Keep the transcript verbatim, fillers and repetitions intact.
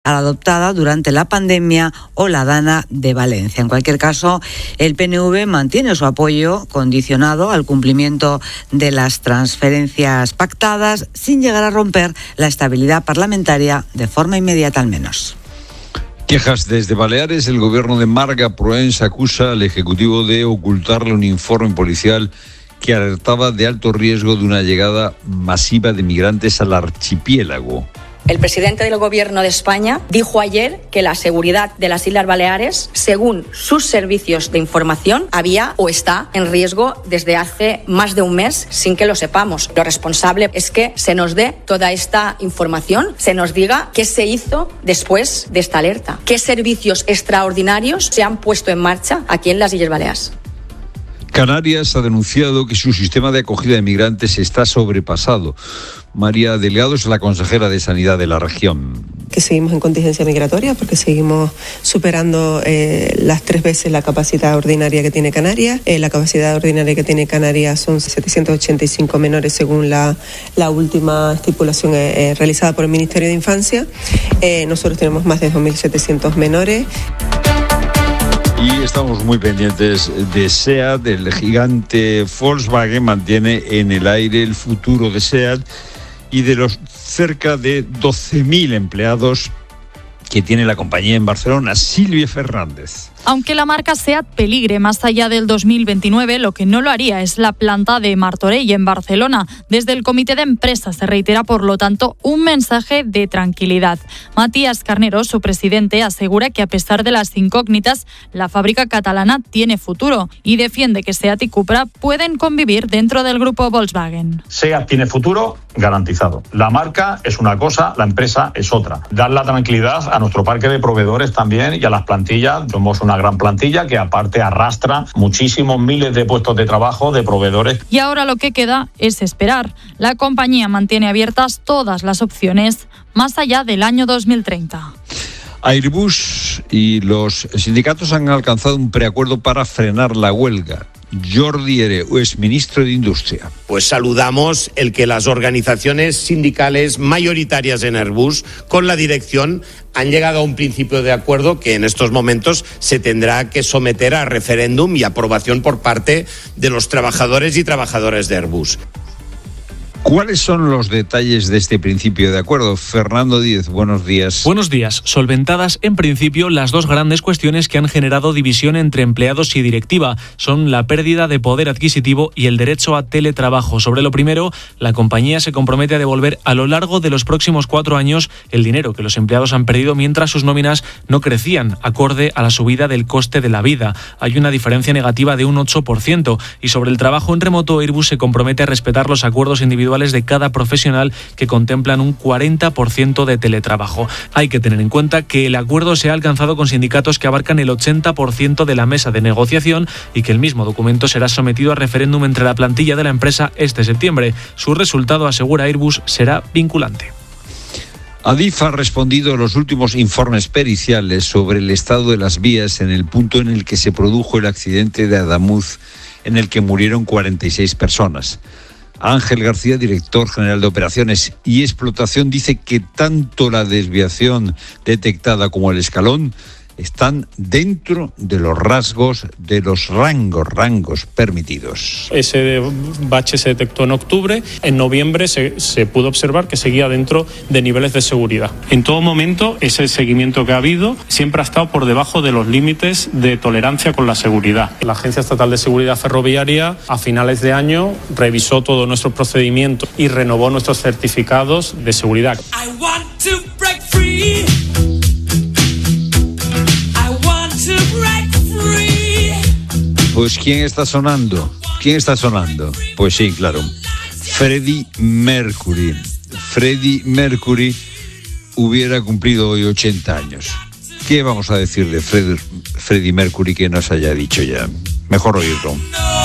adoptada durante la pandemia o la Dana de Valencia. En cualquier caso, el P N V mantiene su apoyo condicionado al cumplimiento de las transferencias pactadas sin llegar a romper la estabilidad parlamentaria de forma inmediata al menos. Quejas desde Baleares. El gobierno de Marga Proens acusa al Ejecutivo de ocultarle un informe policial que alertaba de alto riesgo de una llegada masiva de migrantes al archipiélago. El presidente del Gobierno de España dijo ayer que la seguridad de las Islas Baleares, según sus servicios de información, había o está en riesgo desde hace más de un mes sin que lo sepamos. Lo responsable es que se nos dé toda esta información, se nos diga qué se hizo después de esta alerta, qué servicios extraordinarios se han puesto en marcha aquí en las Islas Baleares. Canarias ha denunciado que su sistema de acogida de migrantes está sobrepasado. María Delgado es la consejera de Sanidad de la región. Que seguimos en contingencia migratoria porque seguimos superando eh, las tres veces la capacidad ordinaria que tiene Canarias. Eh, la capacidad ordinaria que tiene Canarias son setecientos ochenta y cinco menores según la, la última estipulación eh, realizada por el Ministerio de Infancia. Eh, nosotros tenemos más de dos mil setecientos menores. Y estamos muy pendientes de SEAT. El gigante Volkswagen mantiene en el aire el futuro de SEAT y de los cerca de doce mil empleados que tiene la compañía en Barcelona. Silvia Fernández. Aunque la marca SEAT peligre más allá del dos mil veintinueve, lo que no lo haría es la planta de Martorell en Barcelona. Desde el comité de empresa se reitera, por lo tanto, un mensaje de tranquilidad. Matías Carnero, su presidente, asegura que a pesar de las incógnitas, la fábrica catalana tiene futuro y defiende que SEAT y Cupra pueden convivir dentro del grupo Volkswagen. SEAT tiene futuro garantizado. La marca es una cosa, la empresa es otra. Dar la tranquilidad a nuestro parque de proveedores también y a las plantillas. Somos una gran plantilla que aparte arrastra muchísimos miles de puestos de trabajo de proveedores. Y ahora lo que queda es esperar. La compañía mantiene abiertas todas las opciones más allá del año dos mil treinta. Airbus y los sindicatos han alcanzado un preacuerdo para frenar la huelga. Jordi Hereu es ministro de Industria. Pues saludamos el que las organizaciones sindicales mayoritarias en Airbus con la dirección han llegado a un principio de acuerdo que en estos momentos se tendrá que someter a referéndum y aprobación por parte de los trabajadores y trabajadoras de Airbus. ¿Cuáles son los detalles de este principio de acuerdo? Fernando Díez, buenos días. Buenos días. Solventadas en principio las dos grandes cuestiones que han generado división entre empleados y directiva. Son la pérdida de poder adquisitivo y el derecho a teletrabajo. Sobre lo primero, la compañía se compromete a devolver a lo largo de los próximos cuatro años el dinero que los empleados han perdido mientras sus nóminas no crecían, acorde a la subida del coste de la vida. Hay una diferencia negativa de un ocho por ciento. Y sobre el trabajo en remoto, Airbus se compromete a respetar los acuerdos individuales de cada profesional que contemplan un cuarenta por ciento de teletrabajo. Hay que tener en cuenta que el acuerdo se ha alcanzado con sindicatos que abarcan el ochenta por ciento de la mesa de negociación y que el mismo documento será sometido a referéndum entre la plantilla de la empresa este septiembre. Su resultado, asegura Airbus, será vinculante. Adif ha respondido a los últimos informes periciales sobre el estado de las vías en el punto en el que se produjo el accidente de Adamuz, en el que murieron cuarenta y seis personas. Ángel García, director general de Operaciones y Explotación, dice que tanto la desviación detectada como el escalón están dentro de los rasgos, de los rangos, rangos permitidos. Ese bache se detectó en octubre, en noviembre se, se pudo observar que seguía dentro de niveles de seguridad. En todo momento, ese seguimiento que ha habido siempre ha estado por debajo de los límites de tolerancia con la seguridad. La Agencia Estatal de Seguridad Ferroviaria a finales de año revisó todo nuestro procedimiento y renovó nuestros certificados de seguridad. I want to break free. Pues ¿quién está sonando? ¿Quién está sonando? Pues sí, claro. Freddie Mercury. Freddie Mercury hubiera cumplido hoy ochenta años. ¿Qué vamos a decir de Fred, Freddie Mercury que nos haya dicho ya? Mejor oírlo.